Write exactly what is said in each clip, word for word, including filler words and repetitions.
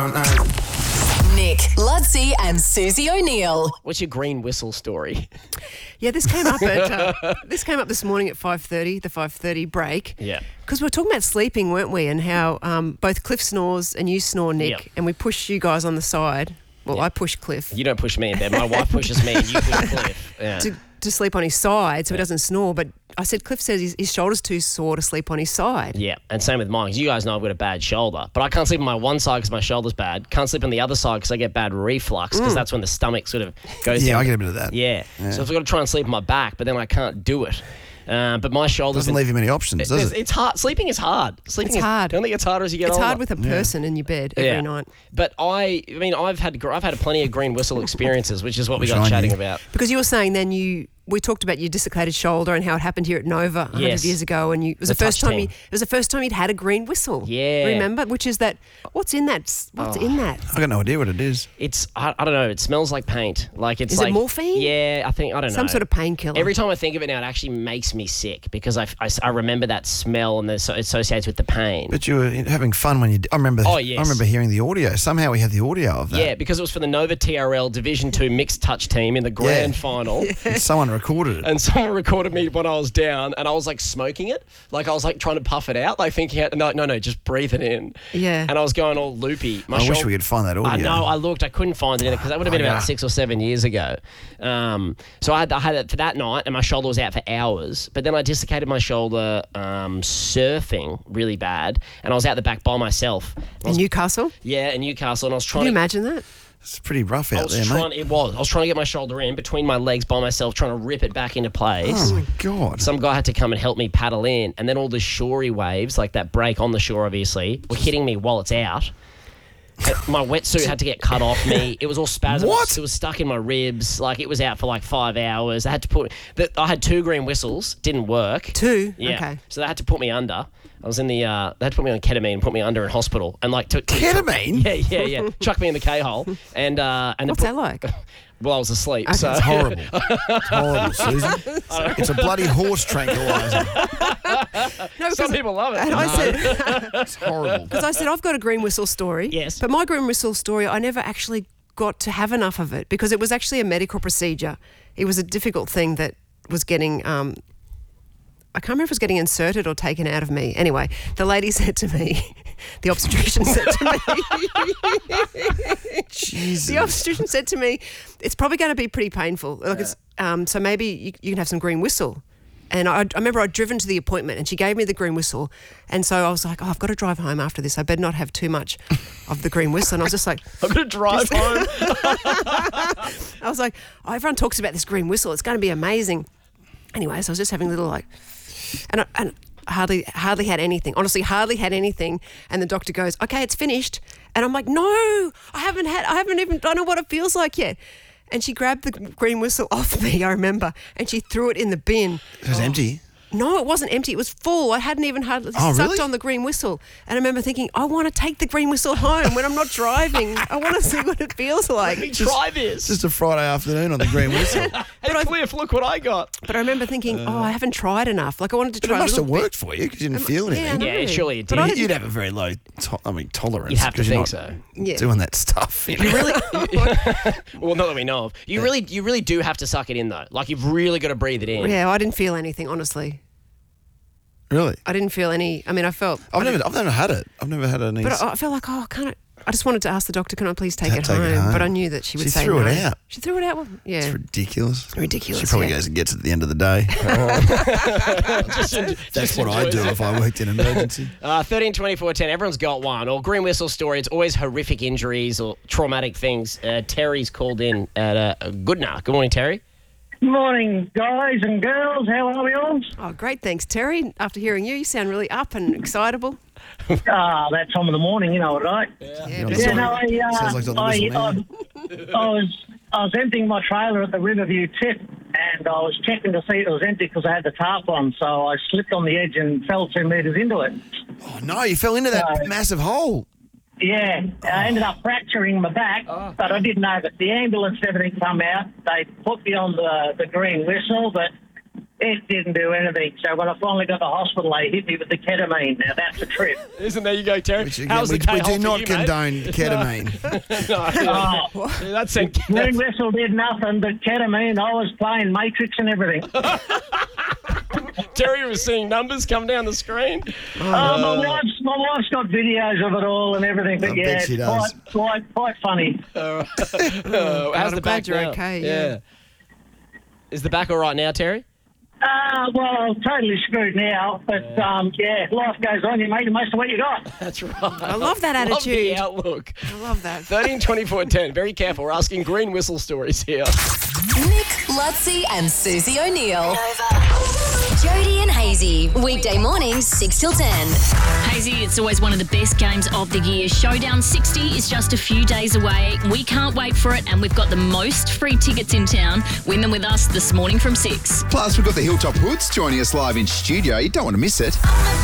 Nick, Ludsey and Susie O'Neill. What's your green whistle story? Yeah, this came up at uh, this came up this morning at five thirty, the five thirty break. Yeah. Because we were talking about sleeping, weren't we? And how um, both Cliff snores and you snore, Nick, Yep. and we push you guys on the side. Well, Yep. I push Cliff You don't push me in bed. My wife pushes me and you push Cliff. Yeah. to, to sleep on his side so he doesn't snore. But I said Cliff says his, his shoulder's too sore to sleep on his side. Yeah, and same with mine, because you guys know I've got a bad shoulder. But I can't sleep on my one side because my shoulder's bad. Can't sleep on the other side because I get bad reflux, because that's when the stomach sort of goes Yeah, down. I get a bit of that. Yeah. Yeah. So I've got to try and sleep on my back, but then I can't do it. Uh, but my shoulder's Doesn't been- leave you many options, does it's, it? it's hard. Sleeping is hard. Sleeping It's is, hard. Don't think it's harder as you get It's older. hard with a person in your bed every Yeah. night. But I, I mean, I've had I've had plenty of green whistle experiences, which is what we Which got I chatting knew. about. Because you were saying then you we talked about your dislocated shoulder and how it happened here at Nova a hundred Yes. years ago, and you it was The the, first touch time you, team. it was the first time you'd had a green whistle. Yeah. Remember? Which is that what's in that what's in that? I got no idea what it is. It's I, I don't know. It smells like paint. Like it's Is it like morphine? Yeah, I think I don't know. Some sort of painkiller. Every time I think of it now, it actually makes me sick because I, I, I remember that smell and the, so it associates with the pain. But you were having fun when you. I remember. Oh, yes. I remember hearing the audio. Somehow we had the audio of that. Yeah, because it was for the Nova T R L Division Two mixed touch team in the grand Yeah. final. And someone recorded it. And someone recorded me when I was down, and I was like smoking it, like I was like trying to puff it out, like thinking, no, no, no, just breathe it in. Yeah. And I was going all loopy. My I wish shoul- we could find that audio. I know. I looked. I couldn't find it in it because that would have been Oh, about yeah. six or seven years ago. Um, so I had, I had it for that night, and my shoulder was out for hours. But then I dislocated my shoulder um, surfing really bad, and I was out the back by myself. I in was- Newcastle? yeah, in Newcastle, and I was Can trying you to. imagine that? It's pretty rough I out was there, trying. mate. It was. I was trying to get my shoulder in between my legs by myself, trying to rip it back into place. Oh my god. Some guy had to come and help me paddle in, and then all the shorey waves, like that break on the shore, obviously, were hitting me while it's out. Uh, My wetsuit had to get cut off me. It was all spasms. What? It was stuck in my ribs. Like it was out for like five hours. I had to put. The, I had two green whistles. Didn't work. Two? Yeah. Okay. So they had to put me under. I was in the. Uh, they had to put me on ketamine and put me under in hospital and like took. Ketamine? Yeah, yeah, yeah. Chuck me in the K hole and uh, and What's that like? Well, I was asleep. Okay. So It's horrible. It's horrible, Susan. It's a bloody horse tranquilizer. No, some because- people love it. And I said, It's horrible. because I said I've got a green whistle story. Yes. But my green whistle story, I never actually got to have enough of it because it was actually a medical procedure. It was a difficult thing that was getting. Um, I can't remember if it was getting inserted or taken out of me. Anyway, the lady said to me, the obstetrician said to me, Jesus. the obstetrician said to me, it's probably going to be pretty painful. Like it's, um, so maybe you, you can have some green whistle. And I, I remember I'd driven to the appointment and she gave me the green whistle. And so I was like, oh, I've got to drive home after this. I better not have too much of the green whistle. And I was just like, I'm gonna drive home. I was like, oh, everyone talks about this green whistle. It's going to be amazing. Anyway, so I was just having a little like, and I, and hardly hardly had anything. Honestly, hardly had anything. And the doctor goes, okay, it's finished. And I'm like, no, I haven't had, I haven't even, I don't know what it feels like yet. And she grabbed the green whistle off me, I remember, and she threw it in the bin. It was empty. No, it wasn't empty. It was full. I hadn't even hardly Oh, sucked really? on the green whistle. And I remember thinking, I want to take the green whistle home when I'm not driving. I want to see what it feels like. Let me try this. It's just a Friday afternoon on the green whistle. Hey, Cliff, look what I got. But I remember thinking, oh, I haven't tried enough. Like I wanted to But try it a must little have bit. worked for you because you didn't feel Yeah, I anything. know. Yeah, surely it But did. I You'd didn't- have a very low, to- I mean, tolerance. You'd have to 'cause you're think not so. Yeah. Doing that stuff. You know? You really? Well, not that we know of. You really, you really do have to suck it in though. Like you've really got to breathe it in. Yeah, I didn't feel anything, honestly. Really? I didn't feel any. I mean, I felt. I've never, I've never had it. I've never had any. But I, I felt like, oh, can't I? I just wanted to ask the doctor, can I please take, Ta- it, take home? it home. But I knew that she would She say threw no. it out. She threw it out. Well, yeah. It's ridiculous. Ridiculous, She probably yeah. goes and gets it at the end of the day. Just en- That's just what I'd enjoys do it. if I worked in emergency. Uh, thirteen twenty-four ten. Everyone's got one. Or green whistle story. It's always horrific injuries or traumatic things. Uh, Terry's called in at uh, Goodna. Good morning, Terry. Morning, guys and girls. How are we all? Oh, great. Thanks, Terry. After hearing you, you sound really up and excitable. Ah, that time of the morning, you know it, right? Yeah, Yeah, best Yeah, Sorry. no, I, uh, Sounds like it's on the I, whistle I, now. I was I was emptying my trailer at the Riverview tip, and I was checking to see it was empty because I had the tarp on. So I slipped on the edge and fell two metres into it. Oh, no, you fell into that No. massive hole. Yeah, I ended up fracturing my back, but I didn't know that the ambulance and everything come out. They put me on the the green whistle, but it didn't do anything. So when I finally got to the hospital, they hit me with the ketamine. Now, that's a trip. Isn't there you go, Terry? Which, again, How's we, the we K-hole do for not you, mate? condone ketamine. No, Oh, yeah, that's it. Green Whistle did nothing but ketamine. I was playing Matrix and everything. Terry was seeing numbers come down the screen. Oh, my wife's my wife's got videos of it all and everything, but I yeah, bet she it's does. quite quite quite funny. Uh, how's I'm the glad back you're now? okay, yeah. Is the back all right now, Terry? Uh, well, I'm totally screwed now, but um, yeah, life goes on. You make the most of what you got. That's right. I love that Love the attitude. outlook. I love that. thirteen twenty-four ten. Very careful. We're asking green whistle stories here. Nick, Lutzi, and Susie O'Neill. Jody and Hazy, weekday mornings six till ten. Hazy, it's always one of the best games of the year. Showdown sixty is just a few days away. We can't wait for it, and we've got the most free tickets in town. Win them with us this morning from six. Plus, we've got the Hilltop Hoods joining us live in studio. You don't want to miss it.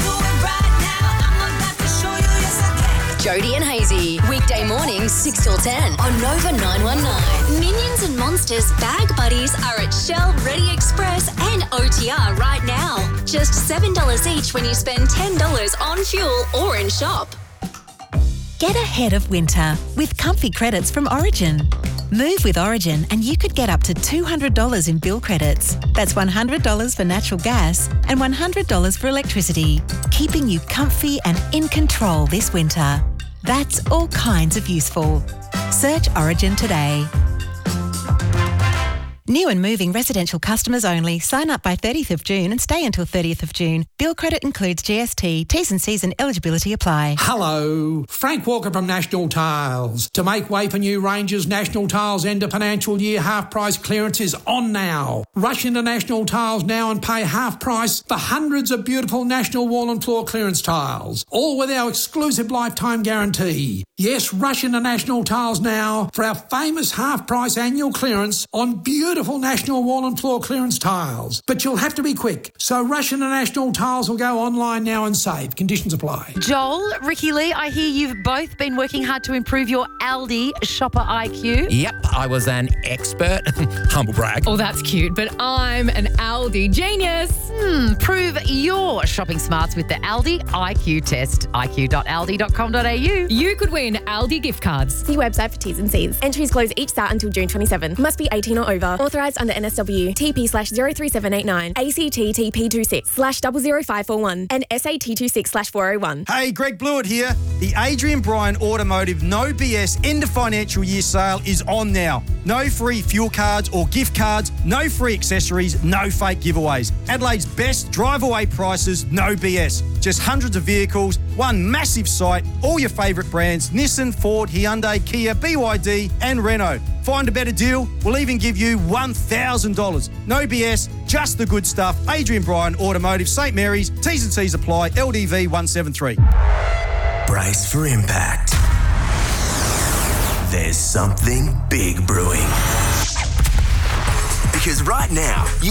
Jody and Hazy, weekday mornings six till ten on Nova nine one nine. Minions and Monsters Bag Buddies are at Shell, Ready Express and O T R right now. Just seven dollars each when you spend ten dollars on fuel or in shop. Get ahead of winter with comfy credits from Origin. Move with Origin and you could get up to two hundred dollars in bill credits. That's one hundred dollars for natural gas and one hundred dollars for electricity, keeping you comfy and in control this winter. That's all kinds of useful. Search Origin today. New and moving residential customers only. Sign up by thirtieth of June and stay until thirtieth of June. Bill credit includes G S T. T's and C's and eligibility apply. Hello, Frank Walker from National Tiles. To make way for new ranges, National Tiles end of financial year half price clearance is on now. Rush into National Tiles now and pay half price for hundreds of beautiful National wall and floor clearance tiles, all with our exclusive lifetime guarantee. Yes, rush into National Tiles now for our famous half price annual clearance on beautiful National wall and floor clearance tiles. But you'll have to be quick, so rush into National Tiles or go online now and save. Conditions apply. Joel, Ricky Lee, I hear you've both been working hard to improve your Aldi shopper I Q. Yep, I was an expert. Humble brag. Oh, that's cute, but I'm an Aldi genius. Hmm, prove your shopping smarts with the Aldi I Q test. I Q dot aldi dot com dot a u. You could win Aldi gift cards. See website for T's and C's. Entries close each start until June twenty-seventh. Must be eighteen or over. Authorised under N S W. T P slash zero three seven eight nine. A C T T P two six slash double zero five four one. And S A T two six slash four oh one. Hey, Greg Blewett here. The Adrian Bryan Automotive No B S end of financial year sale is on now. No free fuel cards or gift cards, no free accessories, no fake giveaways. Adelaide's best drive-away prices, no B S. Just hundreds of vehicles, one massive site, all your favourite brands, Nissan, Ford, Hyundai, Kia, B Y D and Renault. Find a better deal, we'll even give you one thousand dollars. No B S, just the good stuff. Adrian Bryan Automotive, St Mary's, T's and C's apply, L D V one seven three. Brace for impact. There's something big brewing. Because right now,